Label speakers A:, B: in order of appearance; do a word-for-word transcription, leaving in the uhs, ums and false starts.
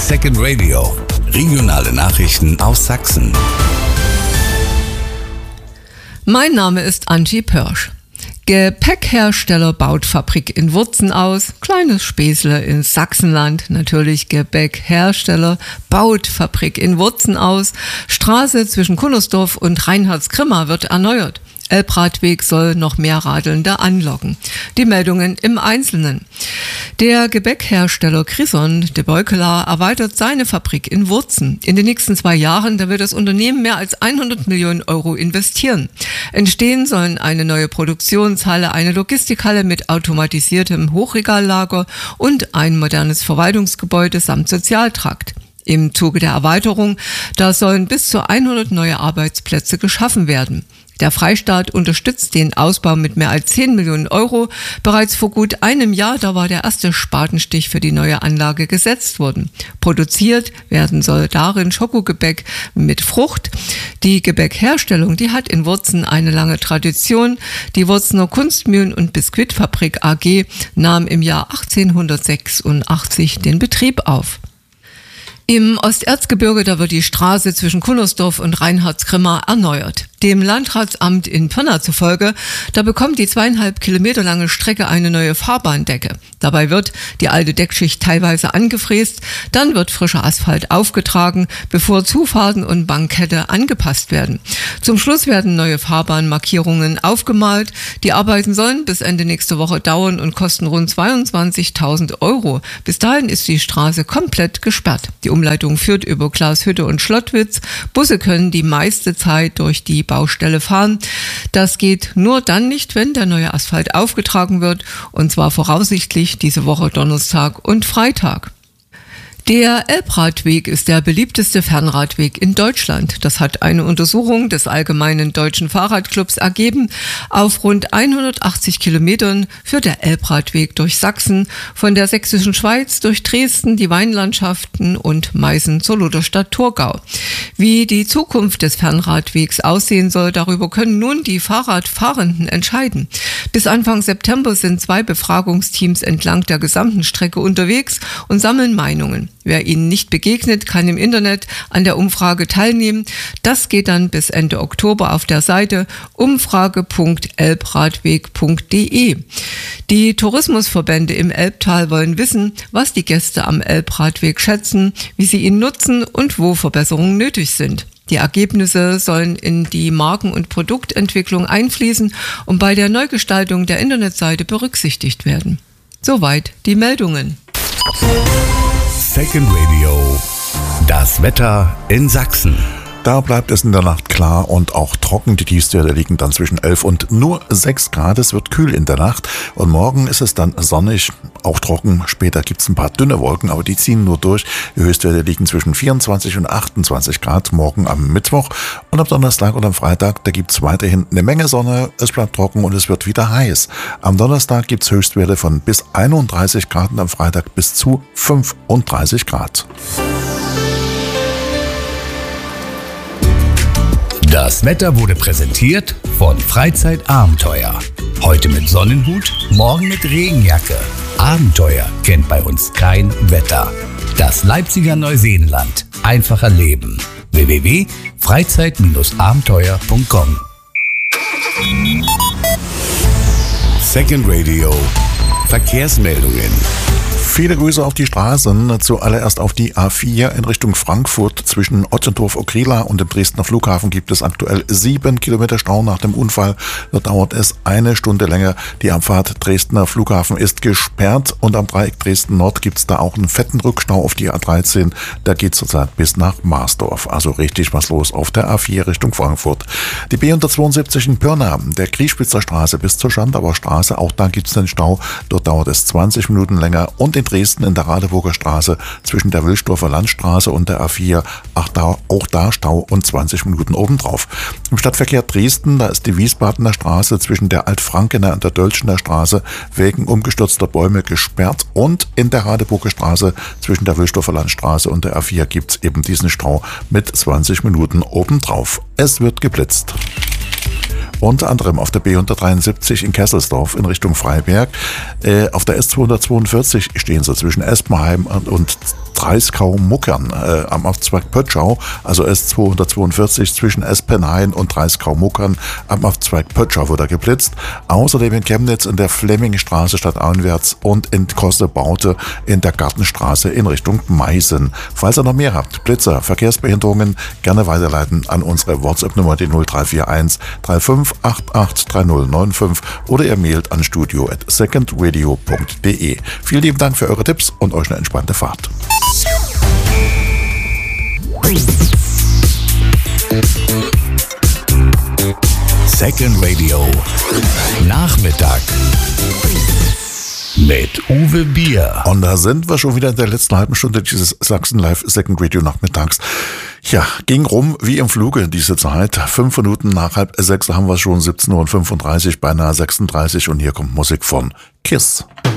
A: Second Radio. Regionale Nachrichten aus Sachsen.
B: Mein Name ist Angie Pörsch. Gepäckhersteller baut Fabrik in Wurzen aus. Kleines Späßle in Sachsenland. Natürlich Gepäckhersteller baut Fabrik in Wurzen aus. Straße zwischen Kunnersdorf und Reinhardsgrimma wird erneuert. Elbradweg soll noch mehr Radelnde anlocken. Die Meldungen im Einzelnen. Der Gebäckhersteller Chrysson de Beukela erweitert seine Fabrik in Wurzen. In den nächsten zwei Jahren, da wird das Unternehmen mehr als hundert Millionen Euro investieren. Entstehen sollen eine neue Produktionshalle, eine Logistikhalle mit automatisiertem Hochregallager und ein modernes Verwaltungsgebäude samt Sozialtrakt. Im Zuge der Erweiterung, da sollen bis zu hundert neue Arbeitsplätze geschaffen werden. Der Freistaat unterstützt den Ausbau mit mehr als zehn Millionen Euro. Bereits vor gut einem Jahr, da war der erste Spatenstich für die neue Anlage gesetzt worden. Produziert werden soll darin Schokogebäck mit Frucht. Die Gebäckherstellung, die hat in Wurzen eine lange Tradition. Die Wurzener Kunstmühlen- und Biskuitfabrik A G nahm im Jahr achtzehnhundertsechsundachtzig den Betrieb auf. Im Osterzgebirge, da wird die Straße zwischen Kunnersdorf und Reinhardsgrimma erneuert. Dem Landratsamt in Pirna zufolge, da bekommt die zweieinhalb Kilometer lange Strecke eine neue Fahrbahndecke. Dabei wird die alte Deckschicht teilweise angefräst, dann wird frischer Asphalt aufgetragen, bevor Zufahrten und Bankette angepasst werden. Zum Schluss werden neue Fahrbahnmarkierungen aufgemalt. Die Arbeiten sollen bis Ende nächste Woche dauern und kosten rund zweiundzwanzigtausend Euro. Bis dahin ist die Straße komplett gesperrt. Die Umleitung führt über Glashütte und Schlottwitz. Busse können die meiste Zeit durch die Baustelle fahren. Das geht nur dann nicht, wenn der neue Asphalt aufgetragen wird, und zwar voraussichtlich diese Woche Donnerstag und Freitag. Der Elbradweg ist der beliebteste Fernradweg in Deutschland. Das hat eine Untersuchung des Allgemeinen Deutschen Fahrradclubs ergeben. Auf rund hundertachtzig Kilometern führt der Elbradweg durch Sachsen, von der sächsischen Schweiz durch Dresden, die Weinlandschaften und Meißen zur Lutherstadt Thurgau. Wie die Zukunft des Fernradwegs aussehen soll, darüber können nun die Fahrradfahrenden entscheiden. Bis Anfang September sind zwei Befragungsteams entlang der gesamten Strecke unterwegs und sammeln Meinungen. Wer ihnen nicht begegnet, kann im Internet an der Umfrage teilnehmen. Das geht dann bis Ende Oktober auf der Seite umfrage punkt elbradweg punkt de. Die Tourismusverbände im Elbtal wollen wissen, was die Gäste am Elbradweg schätzen, wie sie ihn nutzen und wo Verbesserungen nötig sind. Die Ergebnisse sollen in die Marken- und Produktentwicklung einfließen und bei der Neugestaltung der Internetseite berücksichtigt werden. Soweit die Meldungen.
A: Second Radio. Das Wetter in Sachsen.
C: Da bleibt es in der Nacht klar und auch trocken. Die Tiefstwerte liegen dann zwischen elf und nur sechs Grad. Es wird kühl in der Nacht und morgen ist es dann sonnig, auch trocken. Später gibt es ein paar dünne Wolken, aber die ziehen nur durch. Die Höchstwerte liegen zwischen vierundzwanzig und achtundzwanzig Grad morgen am Mittwoch. Und am Donnerstag und am Freitag, da gibt es weiterhin eine Menge Sonne. Es bleibt trocken und es wird wieder heiß. Am Donnerstag gibt es Höchstwerte von bis einunddreißig Grad und am Freitag bis zu fünfunddreißig Grad.
A: Das Wetter wurde präsentiert von Freizeitabenteuer. Heute mit Sonnenhut, morgen mit Regenjacke. Abenteuer kennt bei uns kein Wetter. Das Leipziger Neuseenland. Einfacher Leben. w w w punkt freizeit abenteuer punkt com. Second Radio. Verkehrsmeldungen.
C: Viele Grüße auf die Straßen, zuallererst auf die A vier in Richtung Frankfurt. Zwischen Ottendorf-Okrila und dem Dresdner Flughafen gibt es aktuell sieben Kilometer Stau nach dem Unfall. Da dauert es eine Stunde länger. Die Abfahrt Dresdner Flughafen ist gesperrt und am Dreieck Dresden-Nord gibt es da auch einen fetten Rückstau auf die A dreizehn. Da geht es zurzeit bis nach Marsdorf. Also richtig was los auf der A vier Richtung Frankfurt. Die B hundertzweiundsiebzig in Pirna, der Griechspitzer Straße bis zur Schandauer Straße. Auch da gibt es den Stau. Dort dauert es zwanzig Minuten länger. Und in Dresden in der Radeburger Straße zwischen der Wilsdorfer Landstraße und der A vier. Ach, da, auch da Stau und zwanzig Minuten obendrauf. Im Stadtverkehr Dresden, da ist die Wiesbadener Straße zwischen der Altfrankener und der Dölschener Straße wegen umgestürzter Bäume gesperrt. Und in der Radeburger Straße zwischen der Wilsdorfer Landstraße und der A vier gibt es eben diesen Stau mit zwanzig Minuten obendrauf. Es wird geblitzt. Unter anderem auf der B hundertdreiundsiebzig in Kesselsdorf in Richtung Freiberg. Äh, auf der S zweihundertzweiundvierzig stehen sie zwischen Espenheim und, und Dreiskau-Muckern äh, am Aufzweig Pötschau, also S zweihundertzweiundvierzig zwischen Espenhain und Dreiskau-Muckern am Aufzweig Pötschau wurde geblitzt. Außerdem in Chemnitz in der Flemmingstraße stadteinwärts und in Koste-Baute in der Gartenstraße in Richtung Meißen. Falls ihr noch mehr habt, Blitzer, Verkehrsbehinderungen, gerne weiterleiten an unsere WhatsApp-Nummer, die null drei vier eins drei fünf acht acht drei null neun fünf oder ihr mailt an studio at secondradio punkt de. Vielen lieben Dank für eure Tipps und euch eine entspannte Fahrt.
A: Second Radio Nachmittag mit Uwe Bier.
C: Und da sind wir schon wieder in der letzten halben Stunde dieses Sachsen Live Second Radio Nachmittags. Ja, ging rum wie im Fluge diese Zeit. Fünf Minuten nach halb sechs haben wir schon, siebzehn Uhr fünfunddreißig, beinahe sechsunddreißig und hier kommt Musik von Kiss.